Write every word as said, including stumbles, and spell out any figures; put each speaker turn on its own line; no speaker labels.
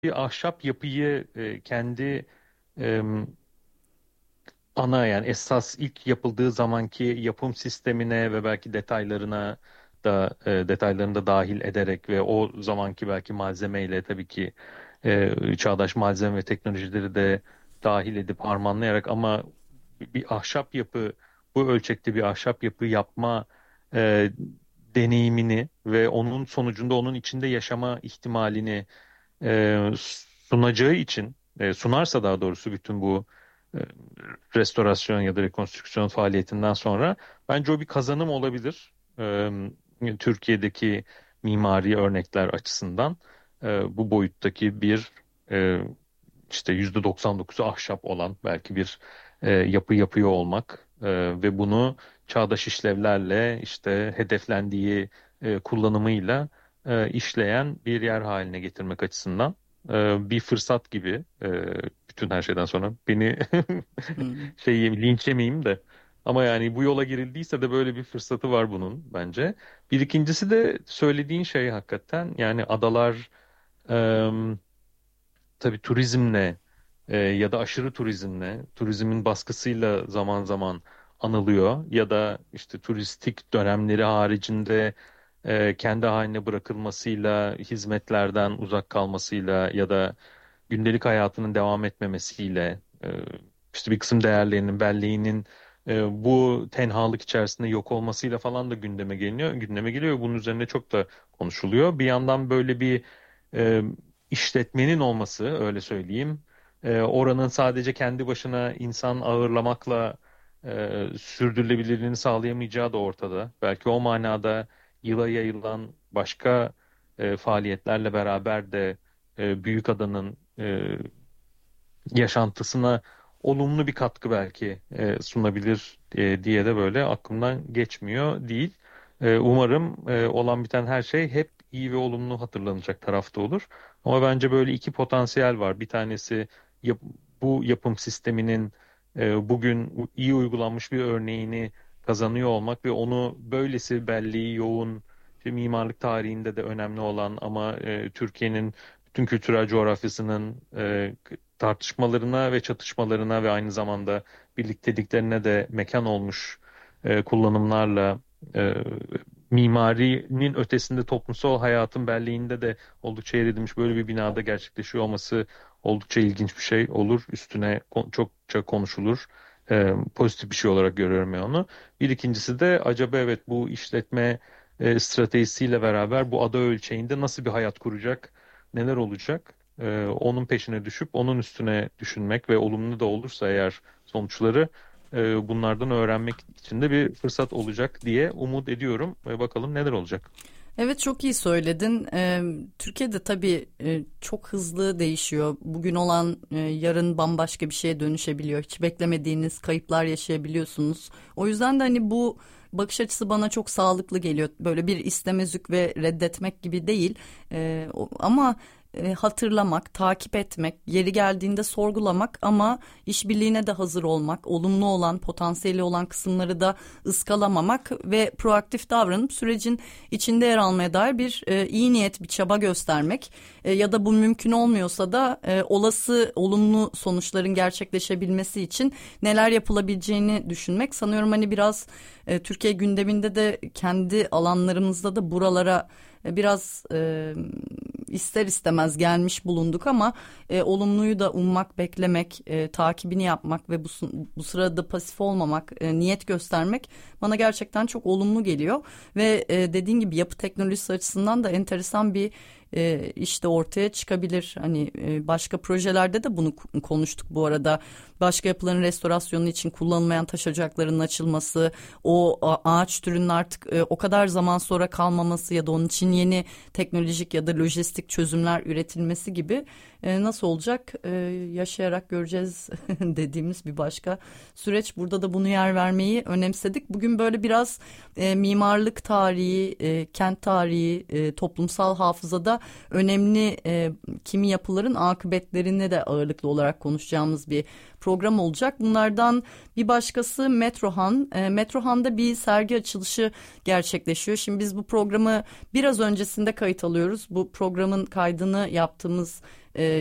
bir ahşap yapıyı e, kendi e, ana yani esas ilk yapıldığı zamanki yapım sistemine ve belki detaylarına da e, detaylarını da dahil ederek ve o zamanki belki malzemeyle tabii ki e, çağdaş malzeme ve teknolojileri de dahil edip harmanlayarak ama bir ahşap yapı bu ölçekte bir ahşap yapı yapma e, deneyimini ve onun sonucunda onun içinde yaşama ihtimalini e, sunacağı için e, sunarsa daha doğrusu bütün bu e, restorasyon ya da rekonstrüksiyon faaliyetinden sonra bence o bir kazanım olabilir. E, Türkiye'deki mimari örnekler açısından e, bu boyuttaki bir e, işte yüzde doksan dokuzu ahşap olan belki bir e, yapı yapıyor olmak e, ve bunu çağdaş işlevlerle işte hedeflendiği e, kullanımıyla e, işleyen bir yer haline getirmek açısından e, bir fırsat gibi e, bütün her şeyden sonra beni
Hmm.
şey linç yemeyeyim de ama yani bu yola girildiyse de böyle bir fırsatı var bunun bence. Bir ikincisi de söylediğin şey hakikaten yani adalar tabii turizmle e, ya da aşırı turizmle, turizmin baskısıyla zaman zaman anılıyor ya da işte turistik dönemleri haricinde e, kendi haline bırakılmasıyla, hizmetlerden uzak kalmasıyla ya da gündelik hayatının devam etmemesiyle e, işte bir kısım değerlerinin, belleğinin e, bu tenhalık içerisinde yok olmasıyla falan da gündeme geliyor. Gündeme geliyor. Bunun üzerine çok da konuşuluyor. Bir yandan böyle bir e, işletmenin olması, öyle söyleyeyim. E, oranın sadece kendi başına insan ağırlamakla e, sürdürülebilirliğini sağlayamayacağı da ortada. Belki o manada yıla yayılan başka e, faaliyetlerle beraber de e, Büyükada'nın e, yaşantısına olumlu bir katkı belki e, sunabilir e, diye de böyle aklımdan geçmiyor değil. E, umarım e, olan biten her şey hep iyi ve olumlu hatırlanacak tarafta olur. Ama bence böyle iki potansiyel var. Bir tanesi yap- bu yapım sisteminin e, bugün iyi uygulanmış bir örneğini kazanıyor olmak ve onu böylesi belleği yoğun işte mimarlık tarihinde de önemli olan ama e, Türkiye'nin bütün kültürel coğrafyasının e, tartışmalarına ve çatışmalarına ve aynı zamanda birlikteliklerine de mekan olmuş e, kullanımlarla e, mimarinin ötesinde toplumsal hayatın belleğinde de oldukça yer edilmiş böyle bir binada gerçekleşiyor olması oldukça ilginç bir şey olur. Üstüne kon- çokça konuşulur. E, pozitif bir şey olarak görüyorum ya onu. Bir ikincisi de acaba evet bu işletme e, stratejisiyle beraber bu ada ölçeğinde nasıl bir hayat kuracak, neler olacak? Ee, onun peşine düşüp onun üstüne düşünmek ve olumlu da olursa eğer sonuçları e, bunlardan öğrenmek için de bir fırsat olacak diye umut ediyorum ve bakalım neler olacak.
Evet, çok iyi söyledin. Ee, Türkiye'de tabii e, çok hızlı değişiyor. Bugün olan e, yarın bambaşka bir şeye dönüşebiliyor. Hiç beklemediğiniz kayıplar yaşayabiliyorsunuz. O yüzden de hani bu bakış açısı bana çok sağlıklı geliyor. Böyle bir istemezlik ve reddetmek gibi değil. Ee, o- ama e, hatırlamak, takip etmek, yeri geldiğinde sorgulamak ama işbirliğine de hazır olmak, olumlu olan, potansiyeli olan kısımları da ıskalamamak ve proaktif davranıp sürecin içinde yer almaya dair bir e, iyi niyet, bir çaba göstermek e, ya da bu mümkün olmuyorsa da e, olası olumlu sonuçların gerçekleşebilmesi için neler yapılabileceğini düşünmek. Sanıyorum hani biraz e, Türkiye gündeminde de kendi alanlarımızda da buralara e, biraz e, ister istemez gelmiş bulunduk ama e, olumluyu da ummak, beklemek, e, takibini yapmak ve bu, bu sırada pasif olmamak, e, niyet göstermek bana gerçekten çok olumlu geliyor. Ve e, dediğin gibi yapı teknolojisi açısından da enteresan bir e, işte ortaya çıkabilir. Hani e, başka projelerde de bunu konuştuk bu arada. Başka yapıların restorasyonu için kullanılmayan taş ocaklarının açılması, o ağaç türünün artık e, o kadar zaman sonra kalmaması ya da onun için yeni teknolojik ya da lojistik çözümler üretilmesi gibi e, nasıl olacak e, yaşayarak göreceğiz dediğimiz bir başka süreç. Burada da bunu yer vermeyi önemsedik. Bugün böyle biraz e, mimarlık tarihi, e, kent tarihi, e, toplumsal hafızada önemli e, kimi yapıların akıbetlerini de ağırlıklı olarak konuşacağımız bir program olacak. Bunlardan bir başkası Metrohan. E, Metrohan'da bir sergi açılışı gerçekleşiyor. Şimdi biz bu programı biraz öncesinde kayıt alıyoruz. Bu programın kaydını yaptığımız e,